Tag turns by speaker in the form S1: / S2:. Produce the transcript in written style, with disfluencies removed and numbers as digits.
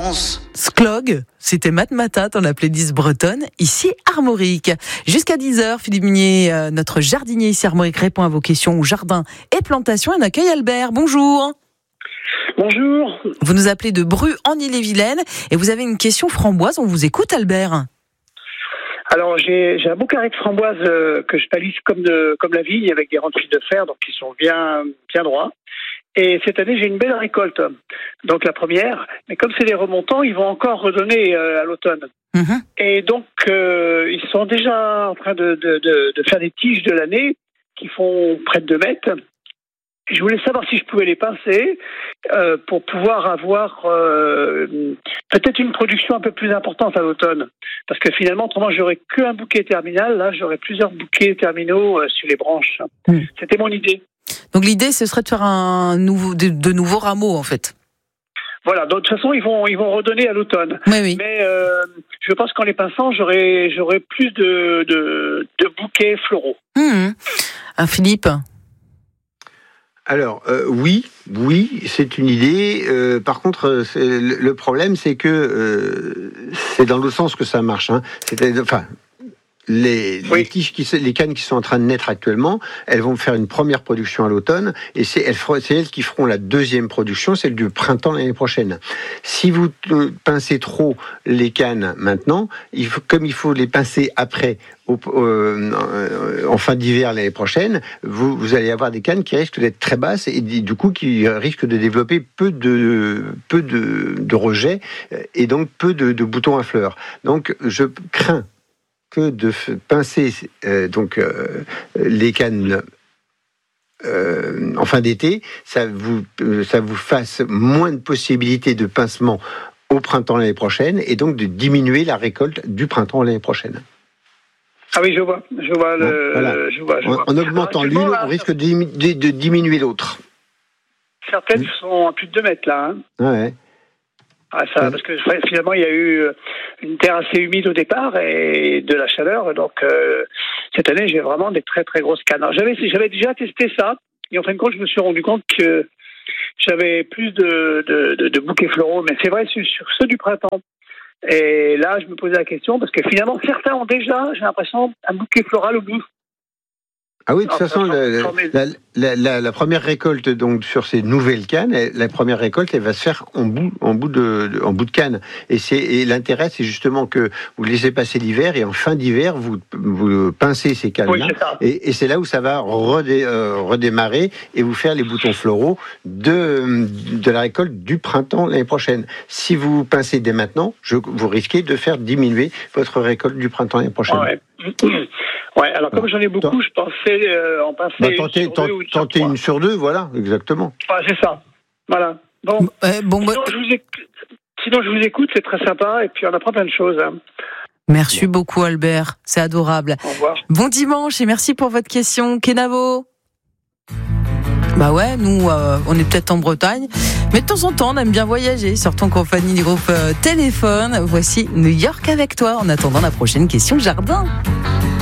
S1: France.
S2: Sklog, c'était Matmatat en appelait 10 bretonne, ici Armorique. Jusqu'à 10h, Philippe Munier, notre jardinier ici Armorique, répond à vos questions au jardin et plantation. On accueille Albert. Bonjour.
S3: Bonjour.
S2: Vous nous appelez de Bru en Ille-et-Vilaine et vous avez une question framboise. On vous écoute, Albert.
S3: Alors j'ai un beau carré de framboises que je palisse comme la vigne avec des rangs de fil de fer, donc qui sont bien droits. Et cette année j'ai une belle récolte. Donc la première, mais comme c'est des remontants, ils vont encore redonner à l'automne. Mmh. Et donc ils sont déjà en train de faire des tiges de l'année qui font près de 2 mètres. Je voulais savoir si je pouvais les pincer pour pouvoir avoir peut-être une production un peu plus importante à l'automne. Parce que finalement, autrement, j'aurais qu'un bouquet terminal. Là, j'aurais plusieurs bouquets terminaux sur les branches. C'était mon idée.
S2: Donc l'idée, ce serait de faire de nouveaux rameaux, en fait.
S3: Voilà, de toute façon, ils vont redonner à l'automne.
S2: Oui.
S3: Mais je pense qu'en les pinçant, j'aurai plus de bouquets floraux.
S4: Philippe ? Alors, oui, c'est une idée. Par contre, le problème, c'est que c'est dans l'autre sens que ça marche. Les tiges les cannes qui sont en train de naître actuellement, elles vont faire une première production à l'automne, et c'est elles qui feront la deuxième production, celle du printemps l'année prochaine. Si vous pincez trop les cannes maintenant, comme il faut les pincer après, en fin d'hiver l'année prochaine, vous allez avoir des cannes qui risquent d'être très basses et du coup qui risquent de développer peu de rejets et donc peu de boutons à fleurs. Donc je crains que de pincer les cannes en fin d'été, ça vous fasse moins de possibilités de pincement au printemps l'année prochaine et donc de diminuer la récolte du printemps l'année prochaine.
S3: Ah oui, je vois.
S4: En augmentant l'une, on risque de diminuer l'autre.
S3: Certaines sont à plus de 2 mètres là.
S4: Ouais.
S3: Parce que finalement il y a eu une terre assez humide au départ et de la chaleur, donc cette année j'ai vraiment des très très grosses cannes. Alors, j'avais déjà testé ça et en fin de compte je me suis rendu compte que j'avais plus de bouquets floraux, mais c'est vrai sur ceux du printemps. Et là je me posais la question parce que finalement certains ont déjà, j'ai l'impression, un bouquet floral au bout.
S4: Ah oui, de toute façon, la première récolte donc sur ces nouvelles cannes, la première récolte, elle va se faire en bout de canne. Et l'intérêt, c'est justement que vous laissez passer l'hiver et en fin d'hiver, vous pincez ces cannes-là. Oui, et c'est là où ça va redémarrer et vous faire les boutons floraux de la récolte du printemps l'année prochaine. Si vous pincez dès maintenant, vous risquez de faire diminuer votre récolte du printemps l'année prochaine.
S3: Ouais, alors comme j'en ai beaucoup, je pensais en pincer
S4: tenter une sur 2, voilà, exactement.
S3: Ouais, c'est ça, voilà. Bon, sinon je vous écoute, c'est très sympa, et puis on apprend plein de choses.
S2: Merci beaucoup Albert, c'est adorable.
S3: Au revoir.
S2: Bon dimanche et merci pour votre question, Kenavo. Bah ouais, nous, on est peut-être en Bretagne, mais de temps en temps, on aime bien voyager, surtout en compagnie du groupe Téléphone. Voici New York avec toi, en attendant la prochaine question jardin.